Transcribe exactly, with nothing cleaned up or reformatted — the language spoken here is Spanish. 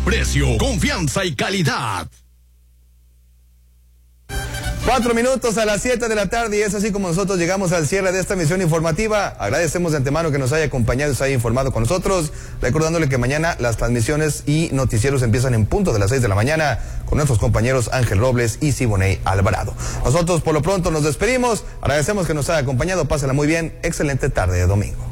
precio, confianza y calidad. Cuatro minutos a las siete de la tarde y es así como nosotros llegamos al cierre de esta emisión informativa. Agradecemos de antemano que nos haya acompañado y se haya informado con nosotros, recordándole que mañana las transmisiones y noticieros empiezan en punto de las seis de la mañana con nuestros compañeros Ángel Robles y Siboney Alvarado. Nosotros por lo pronto nos despedimos, agradecemos que nos haya acompañado, pásenla muy bien, excelente tarde de domingo.